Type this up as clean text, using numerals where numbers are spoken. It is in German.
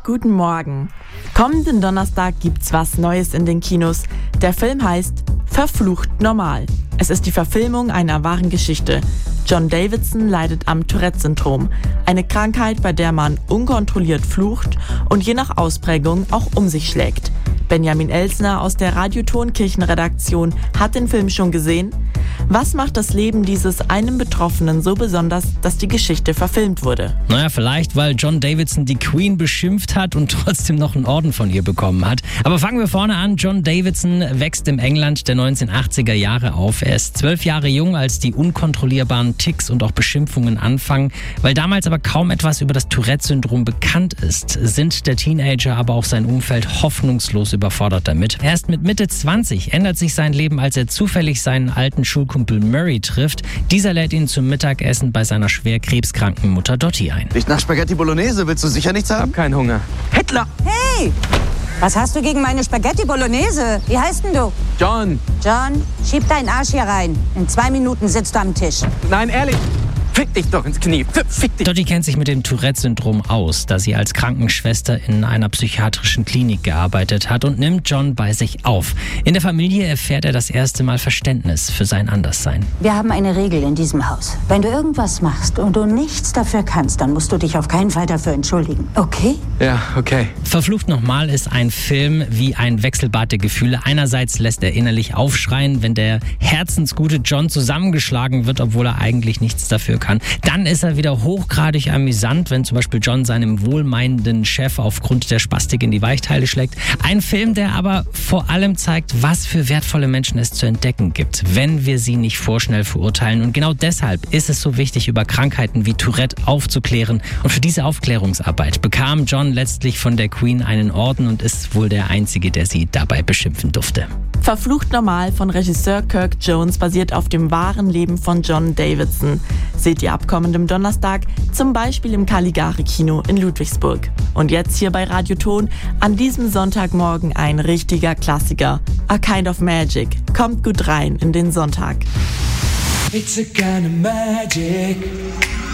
Guten Morgen. Kommenden Donnerstag gibt's was Neues in den Kinos. Der Film heißt Verflucht normal. Es ist die Verfilmung einer wahren Geschichte. John Davidson leidet am Tourette-Syndrom, eine Krankheit, bei der man unkontrolliert flucht und je nach Ausprägung auch um sich schlägt. Benjamin Elsner aus der Radio-Ton-Kirchen-Redaktion hat den Film schon gesehen. Was macht das Leben dieses einen Betroffenen so besonders, dass die Geschichte verfilmt wurde? Naja, vielleicht, weil John Davidson die Queen beschimpft hat und trotzdem noch einen Orden von ihr bekommen hat. Aber fangen wir vorne an. John Davidson wächst im England der 1980er Jahre auf. Er ist 12 Jahre jung, als die unkontrollierbaren Tics und auch Beschimpfungen anfangen. Weil damals aber kaum etwas über das Tourette-Syndrom bekannt ist, sind der Teenager, aber auch sein Umfeld hoffnungslos überfordert damit. Erst mit Mitte 20 ändert sich sein Leben, als er zufällig seinen alten Schulkumpel Murray trifft. Dieser lädt ihn zum Mittagessen bei seiner schwer krebskranken Mutter Dottie ein. Riecht nach Spaghetti Bolognese. Willst du sicher nichts haben? Hab keinen Hunger. Hitler! Hey! Was hast du gegen meine Spaghetti Bolognese? Wie heißt denn du? John! John, schieb deinen Arsch hier rein. In 2 Minuten sitzt du am Tisch. Nein, ehrlich! Fick dich doch ins Knie. Fick dich. Dottie kennt sich mit dem Tourette-Syndrom aus, da sie als Krankenschwester in einer psychiatrischen Klinik gearbeitet hat und nimmt John bei sich auf. In der Familie erfährt er das erste Mal Verständnis für sein Anderssein. Wir haben eine Regel in diesem Haus. Wenn du irgendwas machst und du nichts dafür kannst, dann musst du dich auf keinen Fall dafür entschuldigen. Okay? Ja, okay. Verflucht nochmal ist ein Film wie ein Wechselbad der Gefühle. Einerseits lässt er innerlich aufschreien, wenn der herzensgute John zusammengeschlagen wird, obwohl er eigentlich nichts dafür kann. Dann ist er wieder hochgradig amüsant, wenn zum Beispiel John seinem wohlmeinenden Chef aufgrund der Spastik in die Weichteile schlägt. Ein Film, der aber vor allem zeigt, was für wertvolle Menschen es zu entdecken gibt, wenn wir sie nicht vorschnell verurteilen. Und genau deshalb ist es so wichtig, über Krankheiten wie Tourette aufzuklären. Und für diese Aufklärungsarbeit bekam John letztlich von der Queen einen Orden und ist wohl der Einzige, der sie dabei beschimpfen durfte. Verflucht normal von Regisseur Kirk Jones basiert auf dem wahren Leben von John Davidson. Seht ihr ab kommendem Donnerstag, zum Beispiel im Caligari-Kino in Ludwigsburg. Und jetzt hier bei Radio Ton, an diesem Sonntagmorgen ein richtiger Klassiker. A Kind of Magic. Kommt gut rein in den Sonntag. It's a kind of magic.